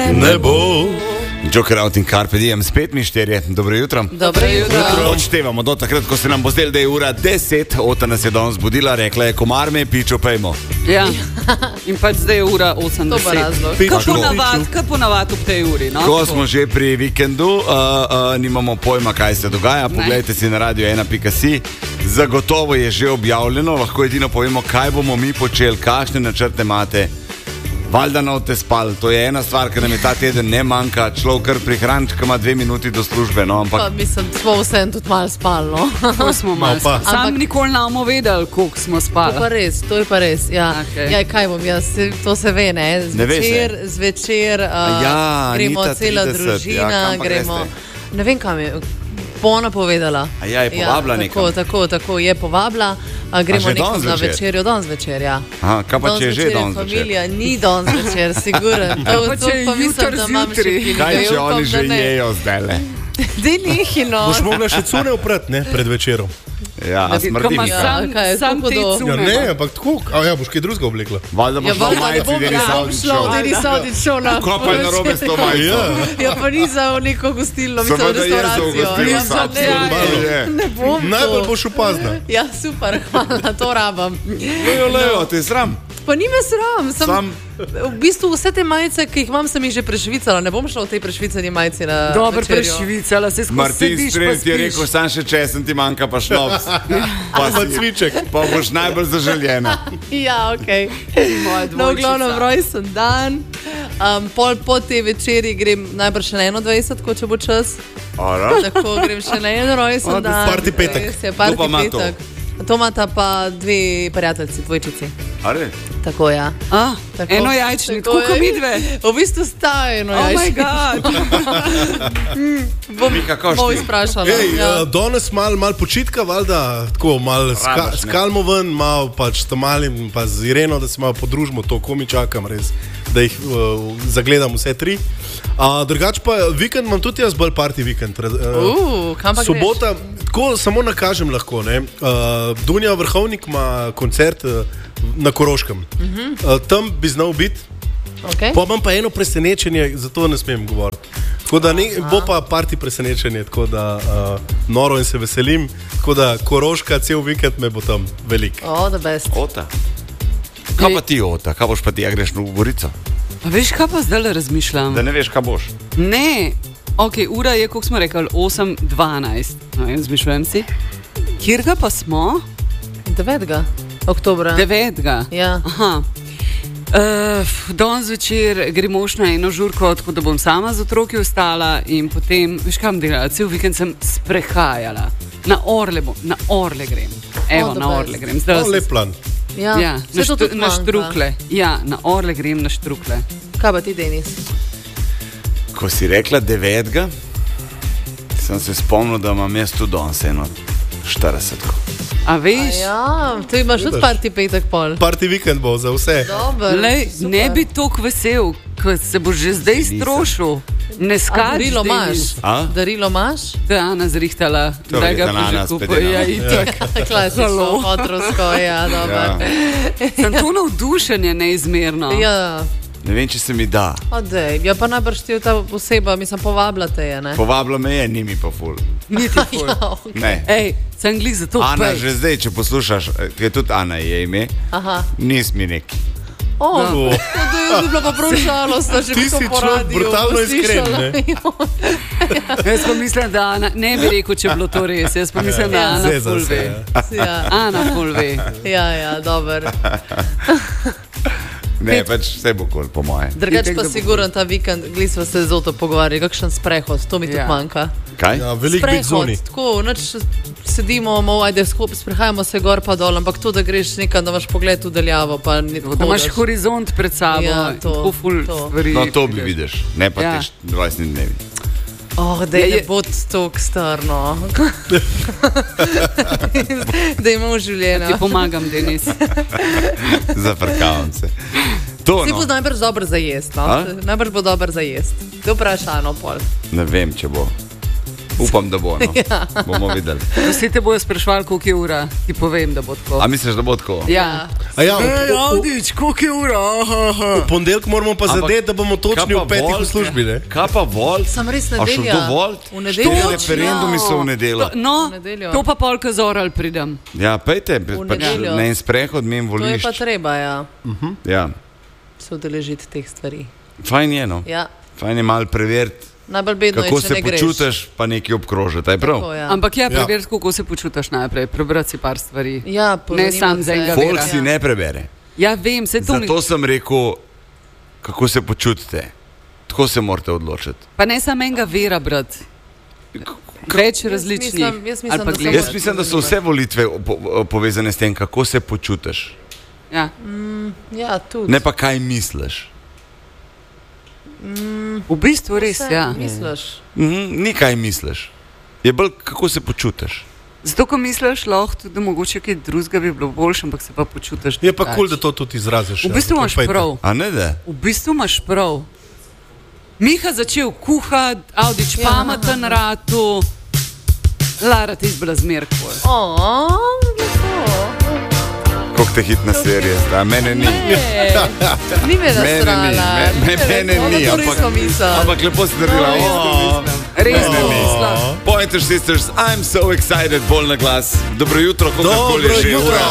ne bo. Joker Out in Carpe Diem, spet mi štirje. Dobro jutro. Dobro jutro. Odštevamo do takrat, ko se nam bo zdelo, da je ura 10. Ota nas je danes zbudila, rekla je, komar me, pičo pejmo. Ja, in pač zdaj je ura 80. To pa razlog. Kaj ponavad ob tej uri, no? Ko smo že pri vikendu, nimamo pojma, kaj se dogaja. Poglejte si na radio1.si. Zagotovo je že objavljeno, lahko edino povemo, kaj bomo mi počeli, kakšne načrte imate. Valjda note spal, to je ena stvar, ki nam je ta teden ne manjka. Človek kar prihranč, ki ima 2 minuti do službe, no, ampak... Pa mislim, smo vsem tudi malo spali, no. To smo malo spali. Sam nikoli namo vedeli, koliko smo spali. To je pa res, ja. Okay. Ja, kaj bom jaz, to se ve, ne? Zvečer gremo cela družina, gremo... Ne vem, kam je... Bona povedala. A ja, je povabila nekam. Tako, je povabila. Gremo nekam na večerjo, danes večer, ja. Aha, kaj pa če je že danes večer? Familija ni danes večer, siguren. Kaj pa če je jutr zjutraj? Kaj če oni že jejo zdajle? Dej nehino. Boš mogla še cune oprati, ne, pred večerom. Ja, smrdi mi. Sam te cune. Ja, ne, ampak tako, boš kaj drugega oblekla. Valjda boš šla v majici, Deni Saudič šel na... Ko pa je narobe s to majico? Ja, pa ni za neko gostilno, mislim, restauracijo. Ne bom to. Najbolj boš opazna. Ja, super, hvala, to rabam. Lejo, te je sram. Pa ni me sram, v bistvu vse te majice, ki jih imam, sem jih že prešvicala. Ne bom šla v tej prešvicani majici na večerjo. Dobro prešvicala, se skozi Martin Strenc je rekel, sam še česen ti manjka, pa šnops. Pa cviček. Pa boš najbolj zaželjena. Ja, okej. No, v glavnem rojsten dan. Po tej večeri grem najbrž še na 21, ko če bo čas. Tako grem še na en rojsten dan. Party petek. Kdo pa ima to? To imata pa 2 prijateljci, dvojčici. Ali? Tako, ja. Eno jajčnik, koliko midve? V bistvu sta eno jajčnik. Oh my god. Bom izprašala. Danes malo počitka, valjda, tako malo skalmo ven, malo pač Tamalim, pa z Ireno, da se malo podružimo, to komi čakam res, da jih zagledam vse 3. Drugač pa vikend imam tudi jaz bolj party vikend. Kam pa greš? Sobota, tako samo nakažem lahko, ne. Dunja Vrhovnik ima koncert na Koroškem. Tam bi znal biti. Okay. Pa imam pa eno presenečenje, zato ne smem govoriti. Tako da bo pa party presenečenje, tako da noro in se veselim. Tako da Koroška, cel vikend me bo tam velik. The best. Ota. Kaj pa ti, Ota? Kaj boš pa ti, greš v Gorico? A veš, kaj pa zdaj razmišljam? Da ne veš, kaj boš. Ne, ura je, koliko smo rekli, 8:12. No, zmišljujem si. Kjer ga pa smo? 9. oktobra. 9. Ja. Aha. Danes večer gremo na eno žurko, tako da bom sama z otroki ostala in potem, veš kam delala, cel vikend sem sprehajala. Na Orle grem. Evo, na Orle grem. Lep plan. Ja, na Štrukle. Ja, na Orle grem na Štrukle. Kaj pa ti, Denis? Ko si rekla 9. sem se spomnil, da imam jaz tudi danes eno 40. A veš? Ja, tu imaš tudi party petek pol. Party vikend bo za vse. Dobar, lej, ne bi toliko vesel, ko se bo že zdaj strošil. Ne skač. Darilo imaš? Darilo imaš? To je Ana zrihtala, da ga bo že kupil. Ja, itak. Klasično, otrosko, ja, dobro. Sem to navdušenje neizmerno. Ja. Ne vem, če se mi da. Ja, pa najbrž ti ta oseba, mislim, povabila te je, ne? Povabila me je, ni mi pa ful. Ni ti ful. Ja, okay. Ne. Ej, sem glih za to Ana, že zdaj, če poslušaš, je tudi Ana je ime, nis mi neki. To je bilo pa prav žalostno, že bi to po radiju. Ti si brutalno iskren, ne? Jaz pa mislim, da Ana, ne bi rekel, če je bilo to res, jaz pa mislim, da Ana ful ve. Ana ful ve. Ja, dober. Ne, pač vse bo kol, po moje. Drugač pa siguren ta vikend, gli smo se z Oto pogovarjali, kakšen sprehod, to mi tudi manjka. Kaj? Ja, velik bit zuni. Tako, sedimo, ajde, sprehajamo se gor pa dol, ampak to, da greš nekam, da imaš pogled v daljavo, pa ni tako. Da imaš horizont pred sabo, tako ful stvari. No, to bi vidiš, ne pa ti 20 dnevi. Da je bod tok starno. Da imamo življenje. Ti pomagam, Denis. Zafrkavam se. Si bo najbrž dober za jest, no? Najbrž bo dober za jest. To vprašano pol. Ne vem, če bo. Upam, da bo. No. Bomo videli. Vsi te bojo sprašvali, koliko je ura. Ti povem, da bo tako. A misliš, da bo tako? Ja. Audič, koliko je ura? V ponedeljek moramo pa zadeti, da bomo točni v 5 v službi. Ne? Kaj pa volt? Sam res nedelja. A še kdo volt? V nedeljo. Referendumi so v nedeljo. No, to pa polka zoral pridem. Ja, pejte, pač na en sprehod mimo volišč. To je pa treba, ja. Ja. Se udeležiti teh stvari. Fajn je, no. Ja. Fajn je malo preveriti. Kako se počutiš, pa nekaj obkrožiti, je prav? Tako, ja. Ampak preveriti, kako se počutiš najprej, prebrati si par stvari. Ja, ne sam za enega vera. Folk si ne prebere. Ja, vem, se to Zato sem rekel, kako se počutite. Tako se morate odločiti. Pa ne samo enega vera, brat. Več različnih. Jaz mislim, da so vse volitve povezane s tem, kako se počutiš. Ja. Ja, tudi. Ne pa kaj misliš. V bistvu res, ja. Misliš? Ni kaj misliš. Je bolj, kako se počutiš. Zato, ko misliš, lahko tudi mogoče kaj drugega bi bilo boljše, ampak se pa počutiš. Je pa kul, da to tudi izraziš. V bistvu imaš prav. A ne da? V bistvu imaš prav. Miha začel kuhati, Audič pameten ratu, Lara ti izbila zmerkoj. Koliko te hitna serija sta, mene ni. Ni me nastrala. Mene ni, ampak lepo si naredila. Res ne. Pointer Sisters, I'm so excited, bolj na glas. Dobro jutro, kakorkoli je že ura.